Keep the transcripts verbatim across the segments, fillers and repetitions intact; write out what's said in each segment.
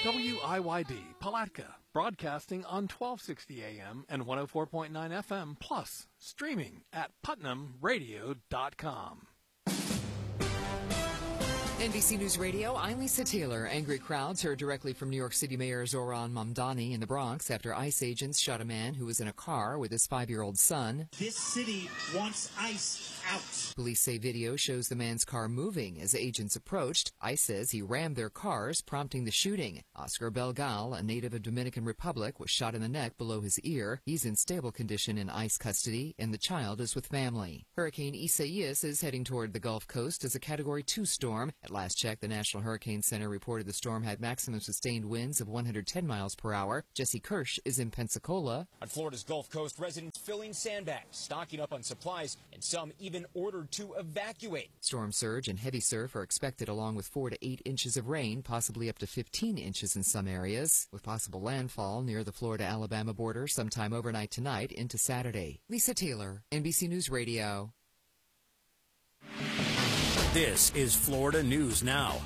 W I Y D, Palatka, broadcasting on twelve sixty A M and one oh four point nine F M, plus streaming at putnam radio dot com. N B C News Radio, I'm Lisa Taylor. Angry crowds heard directly from New York City Mayor Zohran Mamdani in the Bronx after ICE agents shot a man who was in a car with his five-year-old son. This city wants ICE out. Police say video shows the man's car moving as agents approached. ICE says he rammed their cars, prompting the shooting. Oscar Belgal, a native of Dominican Republic, was shot in the neck below his ear. He's in stable condition in ICE custody, and the child is with family. Hurricane Isaias is heading toward the Gulf Coast as a Category two storm. At last check, the National Hurricane Center reported the storm had maximum sustained winds of one hundred ten miles per hour. Jesse Kirsch is in Pensacola. On Florida's Gulf Coast, residents filling sandbags, stocking up on supplies, and some even ordered to evacuate. Storm surge and heavy surf are expected along with four to eight inches of rain, possibly up to fifteen inches in some areas, with possible landfall near the Florida-Alabama border sometime overnight tonight into Saturday. Lisa Taylor, N B C News Radio. This is Florida News Now.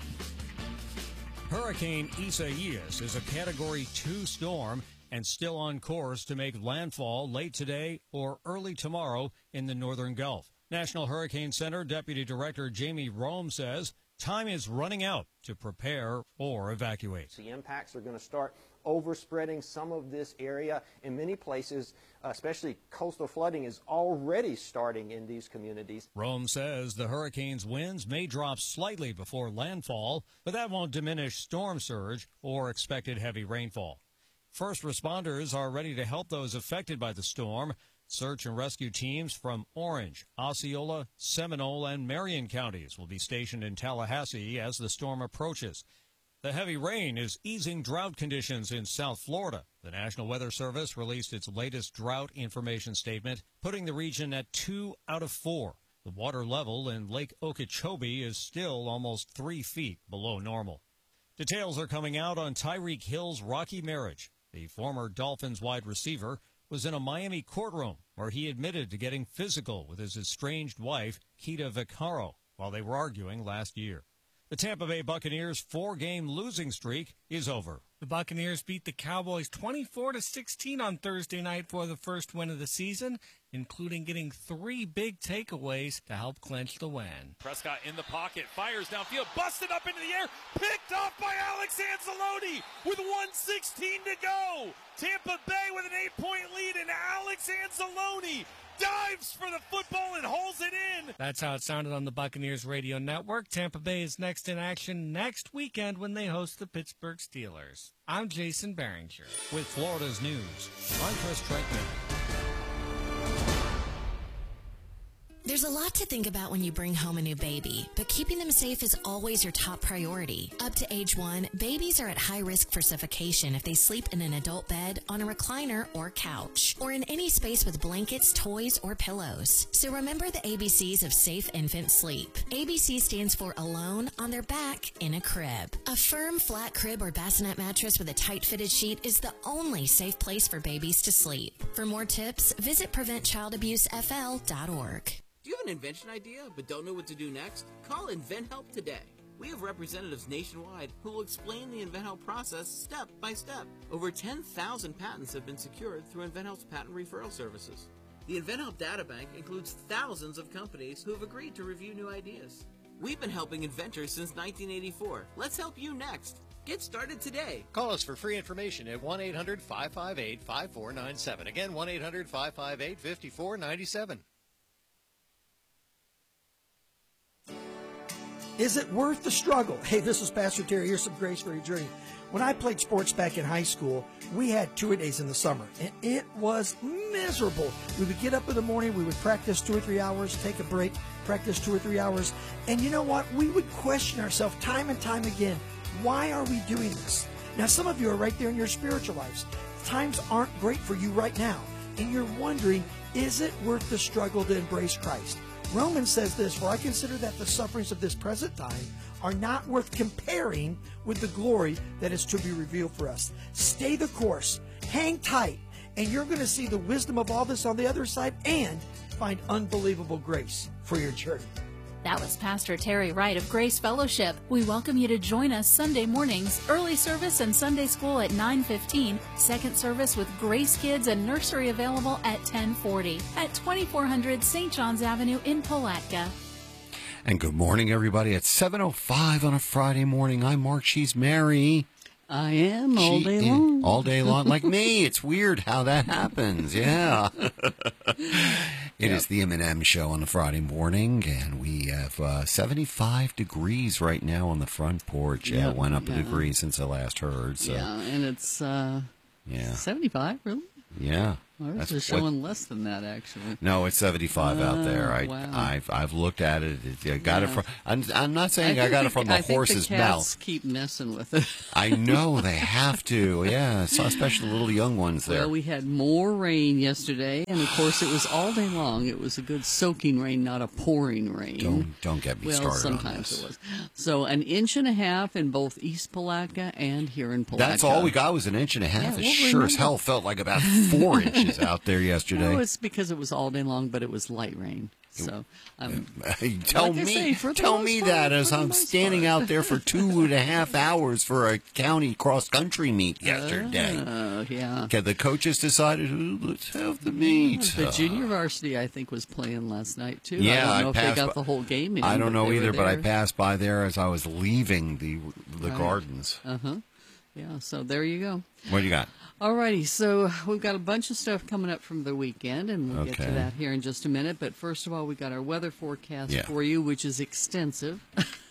Hurricane Isaias is a Category two storm and still on course to make landfall late today or early tomorrow in the northern Gulf. National Hurricane Center Deputy Director Jamie Rome says time is running out to prepare or evacuate. The impacts are going to start overspreading some of this area. In many places, especially coastal flooding, is already starting in these communities. Rome says the hurricane's winds may drop slightly before landfall, but that won't diminish storm surge or expected heavy rainfall. First responders are ready to help those affected by the storm. Search and rescue teams from Orange, Osceola, Seminole, and Marion counties will be stationed in Tallahassee as the storm approaches. The heavy rain is easing drought conditions in South Florida. The National Weather Service released its latest drought information statement, putting the region at two out of four. The water level in Lake Okeechobee is still almost three feet below normal. Details are coming out on Tyreek Hill's rocky marriage. The former Dolphins wide receiver was in a Miami courtroom where he admitted to getting physical with his estranged wife, Keita Vaccaro, while they were arguing last year. The Tampa Bay Buccaneers' four-game losing streak is over. The Buccaneers beat the Cowboys twenty-four to sixteen on Thursday night for the first win of the season, including getting three big takeaways to help clinch the win. Prescott in the pocket, fires downfield, busted up into the air, picked off by Alex Anzalone with one sixteen to go. Tampa Bay with an eight-point lead, and Alex Anzalone dives for the football and holds it in. That's how it sounded on the Buccaneers radio network. Tampa Bay is next in action next weekend when they host the Pittsburgh Steelers. I'm Jason Barringer. With Florida's news, I'm Chris Trenkman. There's a lot to think about when you bring home a new baby, but keeping them safe is always your top priority. Up to age one, babies are at high risk for suffocation if they sleep in an adult bed, on a recliner or couch, or in any space with blankets, toys, or pillows. So remember the A B Cs of safe infant sleep. A B C stands for alone, on their back, in a crib. A firm, flat crib or bassinet mattress with a tight-fitted sheet is the only safe place for babies to sleep. For more tips, visit prevent child abuse F L dot org. Do you have an invention idea but don't know what to do next? Call InventHelp today. We have representatives nationwide who will explain the InventHelp process step by step. Over ten thousand patents have been secured through InventHelp's patent referral services. The InventHelp databank includes thousands of companies who have agreed to review new ideas. We've been helping inventors since nineteen eighty-four. Let's help you next. Get started today. Call us for free information at one eight hundred five five eight five four nine seven. Again, one eight hundred five five eight five four nine seven. Is it worth the struggle? Hey, this is Pastor Terry. Here's some grace for your journey. When I played sports back in high school, we had two days in the summer, and it was miserable. We would get up in the morning, we would practice two or three hours, take a break, practice two or three hours, and you know what? We would question ourselves time and time again. Why are we doing this? Now, some of you are right there in your spiritual lives. Times aren't great for you right now, and you're wondering, is it worth the struggle to embrace Christ? Romans says this, for I consider that the sufferings of this present time are not worth comparing with the glory that is to be revealed for us. Stay the course, hang tight, and you're going to see the wisdom of all this on the other side and find unbelievable grace for your journey. That was Pastor Terry Wright of Grace Fellowship. We welcome you to join us Sunday mornings, early service and Sunday school at nine fifteen, second service with Grace Kids and nursery available at ten forty at twenty-four hundred Saint John's Avenue in Palatka. And good morning, everybody. It's seven oh five on a Friday morning. I'm Mark. She's Mary. I am all She day is- long. All day long, like me. It's weird how that happens. Yeah. It is the M and M show on a Friday morning, and we have uh, seventy-five degrees right now on the front porch. Yeah, Yep, it went up a yeah. degree since I last heard. So Yeah, and it's uh, yeah, seventy-five, really? yeah. Ours That's is what- showing less than that, actually. No, it's seventy-five out there. I, Oh, wow. I've I've looked at it. I got it Yeah. from. I'm, I'm not saying I, think got the- it from the I think horse's the cats mouth. keep messing with it. I know they have to. Yeah, so especially the little young ones there. Well, we had more rain yesterday, and of course, it was all day long. It was a good soaking rain, not a pouring rain. Don't don't get me well, started on sometimes this. it was. So an inch and a half in both East Palatka and here in Palatka. That's all we got was an inch and a half. Yeah, it well, sure as remember- hell felt like about four inches out there yesterday. No, it's because it was all day long, but it was light rain. So, um, Hey, tell like I me, say, for the tell most me part, that for as the I'm most standing part. out there for two and a half hours for a county cross country meet yesterday. Oh, yeah. Okay, the coaches decided, "Ooh, let's have the meet. The Uh, junior varsity, I think, was playing last night too. Yeah, I don't know I if they passed got by- the whole game in. I don't know they were either, but I there. passed by there as I was leaving the the Right. gardens. Uh huh. Yeah. So there you go. What do you got? Alrighty, so we've got a bunch of stuff coming up from the weekend, and we'll get to Okay. that here in just a minute. But first of all, we got our weather forecast Yeah. for you, which is extensive.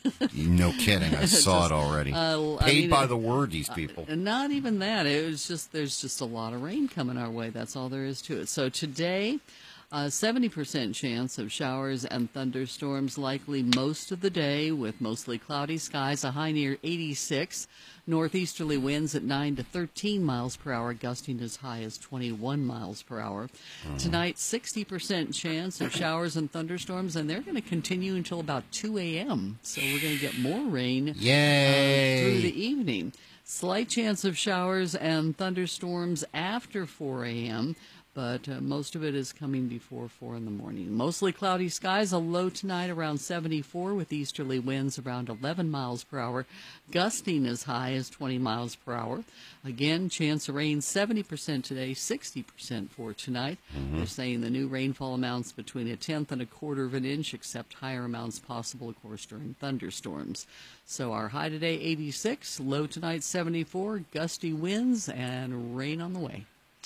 No kidding, I saw Just, it already. uh, I Paid mean, by uh, the word, these people. Uh, Not even that. It was just there's just a lot of rain coming our way. That's all there is to it. So today, uh, seventy percent chance of showers and thunderstorms likely most of the day, with mostly cloudy skies. A high near eighty-six. Northeasterly winds at nine to thirteen miles per hour, gusting as high as twenty-one miles per hour. Tonight, sixty percent chance of showers and thunderstorms, and they're going to continue until about two a.m. So we're going to get more rain Yay. uh, through the evening. Slight chance of showers and thunderstorms after four a.m., but uh, most of it is coming before four in the morning. Mostly cloudy skies, a low tonight around seventy-four with easterly winds around eleven miles per hour, gusting as high as twenty miles per hour. Again, chance of rain seventy percent today, sixty percent for tonight. Mm-hmm. They're saying the new rainfall amounts between a tenth and a quarter of an inch, except higher amounts possible, of course, during thunderstorms. So our high today, eighty-six, low tonight, seventy-four, gusty winds, and rain on the way.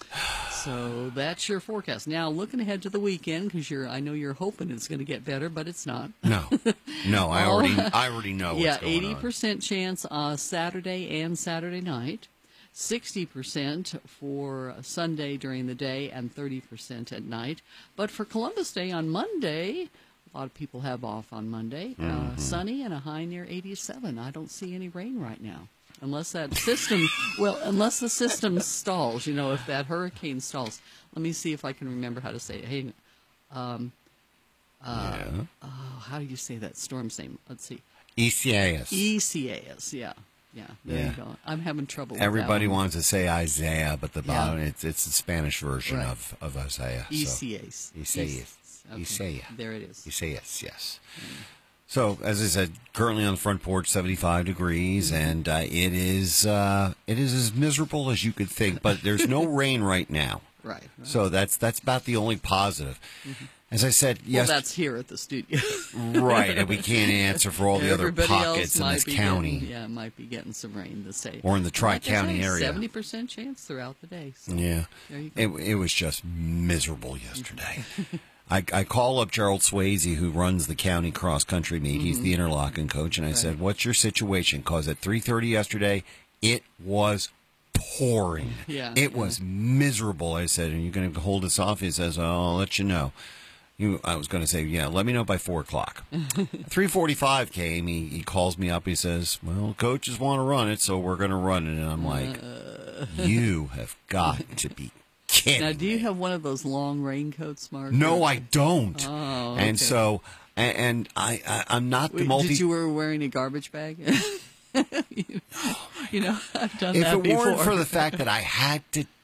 So that's your forecast. Now, looking ahead to the weekend, because you're, I know you're hoping it's going to get better, but it's not. No, no, I All- already, I already know what's yeah, going eighty on. percent chance uh, Saturday and Saturday night, sixty percent for Sunday during the day, and thirty percent at night. But for Columbus Day on Monday, a lot of people have off on Monday. Uh, Mhm. sunny and a high near eighty-seven. I don't see any rain right now. Unless that system, well, unless the system stalls, you know, if that hurricane stalls. Let me see if I can remember how to say it. Hey, um, uh, Yeah. oh, how do you say that storm's name? Let's see. Isaias. Isaias, yeah. Yeah, there Yeah. you go. I'm having trouble with Everybody that one. wants to say Isaiah, but the Yeah. bottom, it's, it's the Spanish version Right. of, of Isaiah. so. Isaias. Isaias. Okay. Isaiah. There it is. Isaias, yes. So, as I said, currently on the front porch, seventy-five degrees, Mm-hmm. and uh, it is uh, it is as miserable as you could think. But there's no rain right now, Right. right. so that's that's about the only positive. As I said, Well, yes, that's here at the studio. right, and we can't answer for all the other Everybody pockets else in might this be county. Getting, yeah, might be getting some rain this day. Or in the Tri-County area. seventy percent chance throughout the day. So Yeah, there you it, go. it was just miserable yesterday. I, I call up Gerald Swayze, who runs the county cross country meet. He's the interlocking coach, and I said, "What's your situation?" Because at three thirty yesterday, it was pouring. Yeah, it yeah. was miserable. I said, "Are you going to hold us off?" He says, "Oh, I'll let you know." You, I was going to say, "Yeah, let me know by four o'clock." three forty-five came. He, he calls me up. He says, "Well, coaches want to run it, so we're going to run it." And I'm like, "You have got to be kidding Now, do you have one of those long raincoats, Mark? No, I don't. Oh, And okay. so, and, and I, I, I'm not the Wait, multi. Did you were wearing a garbage bag? you, you know, I've done if that it before. weren't for the fact that I had to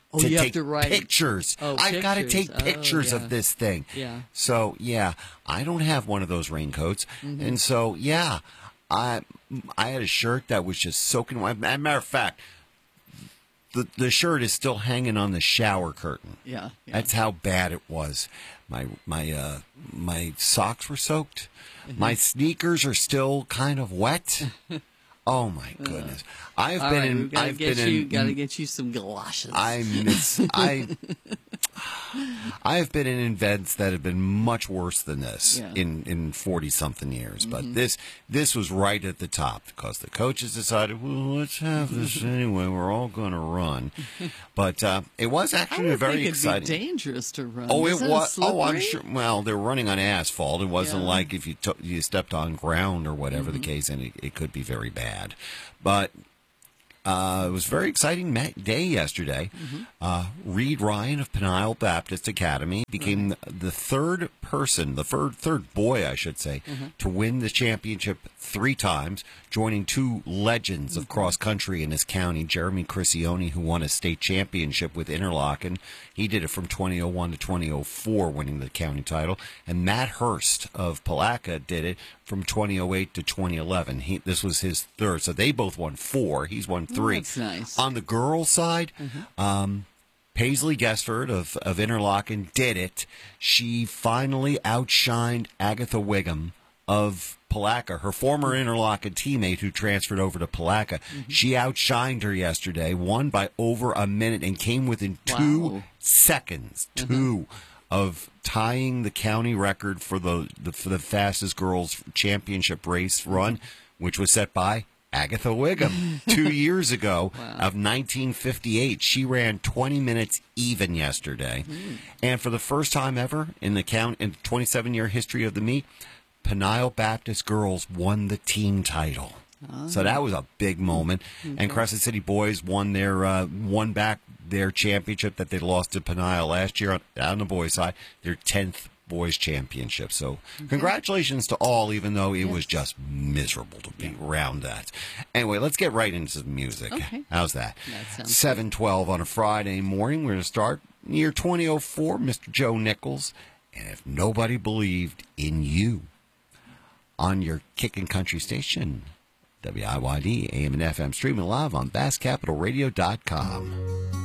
Oh, to you have take to write- pictures. Oh, I've got to pictures. take Oh, pictures yeah. of this thing. Yeah. So, yeah, I don't have one of those raincoats. Mhm. And so, yeah, I I had a shirt that was just soaking wet. As a matter of fact, the the shirt is still hanging on the shower curtain. Yeah, yeah. That's how bad it was. My my uh, my socks were soaked. Mm-hmm. My sneakers are still kind of wet. Oh my goodness! I've All been right, in. we've gotta I've get been you, in. Gotta get you some galoshes. I miss. I. I've been in events that have been much worse than this Yeah. in in forty something years, Mhm. but this this was right at the top because the coaches decided, well, let's have this anyway. We're all going to run, but uh, it was I actually would a very think it'd exciting. be dangerous to run. Oh, it Isn't was. Oh, I'm slippery? sure. Well, they're running on asphalt. It wasn't Yeah. like if you took you stepped on ground or whatever Mm-hmm. the case, and it, it could be very bad. But uh, it was a very exciting ma- day yesterday. Mm-hmm. Uh, Reed Ryan of Peniel Baptist Academy became the, the third person, the third third boy, I should say, Mm-hmm. to win the championship three times, joining two legends Mm-hmm. of cross country in this county, Jeremy Crisione, who won a state championship with Interlochen. He did it from twenty oh one to twenty oh four, winning the county title. And Matt Hurst of Palatka did it from twenty oh eight to twenty eleven. He, this was his third. So they both won four. He's won three. that's nice. On the girls' side, um, Paisley Guestford of, of Interlochen did it. She finally outshined Agatha Wiggum of Palatka, her former Interlochen teammate who transferred over to Palatka. She outshined her yesterday, won by over a minute, and came within two Wow. seconds, two, of tying the county record for the, the for the fastest girls championship race run, which was set by Agatha Wiggum two years ago of nineteen fifty-eight. She ran twenty minutes even yesterday. And for the first time ever in the count in twenty-seven year history of the meet, Peniel Baptist girls won the team title. So that was a big moment. And Crescent City boys won their uh, won back their championship that they lost to Peniel last year on, on the boys' side, their tenth boys championship. So congratulations to all, even though it was just miserable to be around that. Anyway, let's get right into some music. Okay. How's that? That sounds seven twelve on a Friday morning. We're going to start year twenty oh four, Mister Joe Nichols. And if nobody believed in you, on your Kickin' Country station, W I Y D, A M and F M, streaming live on Bass Capital Radio dot com.